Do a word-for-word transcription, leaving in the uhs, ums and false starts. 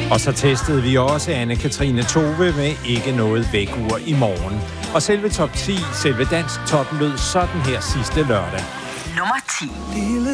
Og så testede vi også Anne-Katrine Tove med Ikke noget vækkeur i morgen. Og selve top ti, selve dansk toppen lød sådan her sidste lørdag. Nummer ti.